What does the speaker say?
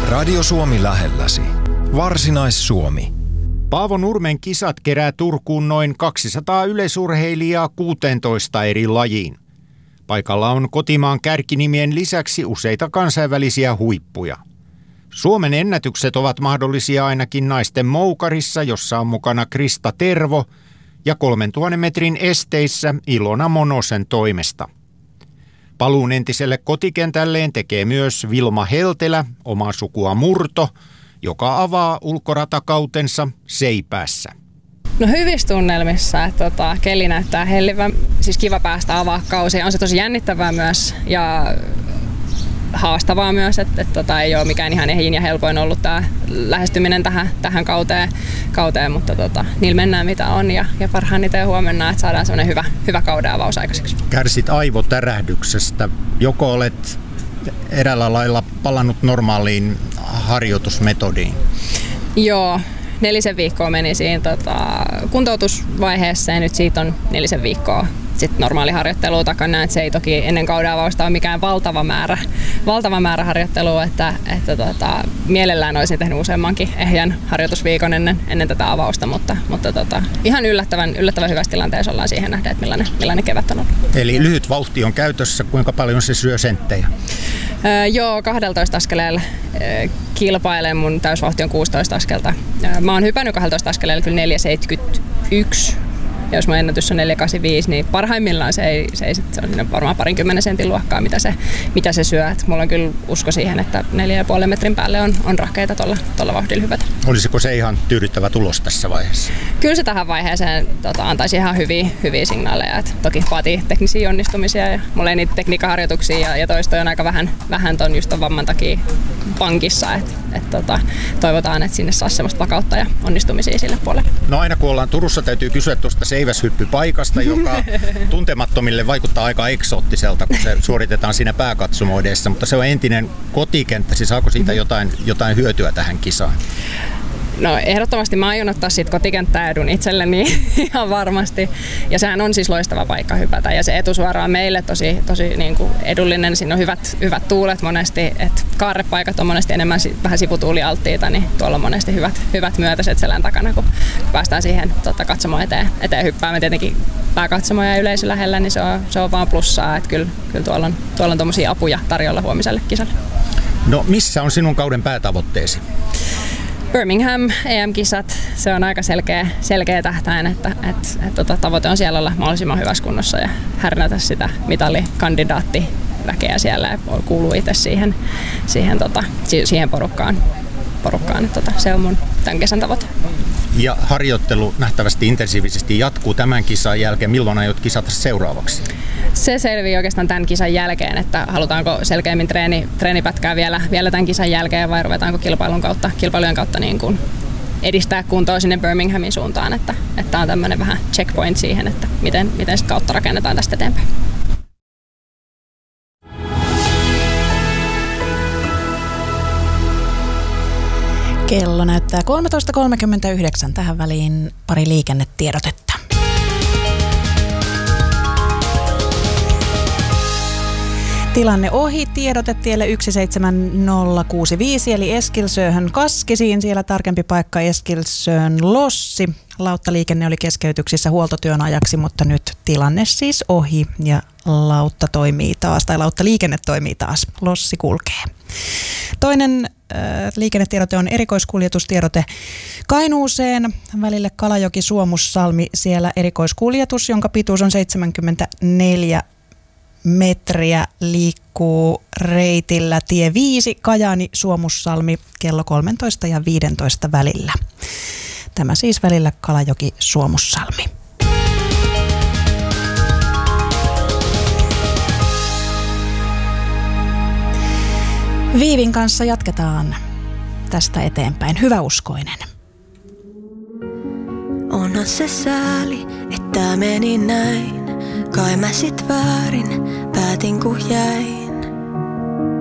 Radio Suomi lähelläsi. Varsinais-Suomi. Paavo Nurmen kisat kerää Turkuun noin 200 yleisurheilijaa 16 eri lajiin. Paikalla on kotimaan kärkinimien lisäksi useita kansainvälisiä huippuja. Suomen ennätykset ovat mahdollisia ainakin naisten moukarissa, jossa on mukana Krista Tervo, ja 3000 metrin esteissä Ilona Monosen toimesta. Paluun entiselle kotikentälleen tekee myös Vilma Heltelä, omaa sukua Murto, joka avaa ulkoratakautensa Seipäässä. No hyvissä tunnelmissa, että keli näyttää hellivän, siis kiva päästä avaa kausi. On se tosi jännittävää myös ja haastavaa myös, että ei ole mikään ihan ehjin ja helpoin ollut tämä lähestyminen tähän kauteen, mutta niillä mennään mitä on ja parhaan itse huomenna, että saadaan sellainen hyvä kauden avaus aikaiseksi. Kärsit aivotärähdyksestä. Joko olet eräällä lailla palannut normaaliin harjoitusmetodiin? Joo, 4 viikkoa meni siinä kuntoutusvaiheessa ja nyt siitä on 4 viikkoa sitten normaali harjoittelu takana, että se ei toki ennen kauden avausta ole mikään valtava määrä harjoittelua, että mielellään olisin tehnyt useammankin ehjän harjoitusviikon ennen tätä avausta, mutta ihan yllättävän hyvässä tilanteessa ollaan siihen nähdä, että millainen kevät on ollut. Eli lyhyt vauhti on käytössä, kuinka paljon se syö senttejä? Joo, 12 askeleella kilpailen, mun täysvauhti on 16 askelta. Mä oon hypännyt 12 askeleella kyllä 4,71. Ja jos mun ennätys on 4,85, niin parhaimmillaan se ei se on varmaan 20 sentin luokkaa, mitä se syö. Et mulla on kyllä usko siihen, että 4,5 metrin päälle on rahkeita tuolla vauhdilla hypätä. Olisiko se ihan tyydyttävä tulos tässä vaiheessa? Kyllä se tähän vaiheeseen antaisi ihan hyviä signaaleja. Et toki vaatii teknisiä onnistumisia ja mulla ei niitä tekniikkaharjoituksia ja toistoja on aika vähän ton just ton vamman takia pankissa. Toivotaan, että sinne saa semmoista vakautta ja onnistumisia sille puolelle. No aina kun ollaan Turussa, täytyy kysyä tuosta seiväshyppypaikasta, joka tuntemattomille vaikuttaa aika eksoottiselta, kun se suoritetaan siinä pääkatsomo edessä, mutta se on entinen kotikenttä, siis saako siitä jotain hyötyä tähän kisaan? No ehdottomasti mä aion ottaa siitä kotikenttäedun itselleni ihan varmasti. Ja sehän on siis loistava paikka hypätä. Ja se etusuora on meille tosi niin kuin edullinen. Siinä on hyvät tuulet monesti. Et kaarrepaikat on monesti enemmän vähän sivutuulialttiita, niin tuolla on monesti hyvät myötäiset selän takana, kun päästään siihen katsomaan eteen hyppäämään. Tietenkin pääkatsomo ja yleisö lähellä, niin se on vaan plussaa. Että kyllä tuolla on tommosia apuja tarjolla huomiselle kisalle. No missä on sinun kauden päätavoitteesi? Birmingham EM-kisat, se on aika selkeä tähtäin, että tavoite on siellä olla mahdollisimman hyvässä kunnossa ja härnätä sitä mitalikandidaattiväkeä siellä ja kuuluu itse siihen porukkaan. Se on mun tämän kesän tavoite. Ja harjoittelu nähtävästi intensiivisesti jatkuu tämän kisan jälkeen. Milloin aiot kisata seuraavaksi? Se selvii oikeastaan tämän kisan jälkeen, että halutaanko selkeämmin treenipätkää vielä tämän kisan jälkeen vai ruvetaanko kilpailujen kautta niin kuin edistää kuntoa sinne Birminghamin suuntaan, että on tämmöinen vähän checkpoint siihen, että miten sitä kautta rakennetaan tästä eteenpäin. Kello näyttää 13.39. Tähän väliin pari liikennetiedotetta. Tilanne ohi, tiedote tielle 17065 eli Eskilsöön Kaskisiin, siellä tarkempi paikka Eskilsöön Lossi. Lauttaliikenne oli keskeytyksissä huoltotyön ajaksi, mutta nyt tilanne siis ohi ja lauttaliikenne toimii taas. Lossi kulkee. Toinen liikennetiedote on erikoiskuljetustiedote Kainuuseen välille Kalajoki-Suomussalmi. Siellä erikoiskuljetus, jonka pituus on 74 metriä, liikkuu reitillä tie 5 Kajaani-Suomussalmi kello 13 ja 15 välillä. Tämä siis välillä Kalajoki-Suomussalmi. Viivin kanssa jatketaan tästä eteenpäin. Hyväuskoinen. Onhan se sääli, että meni näin. Kai mä sit väärin päätin kun jäin.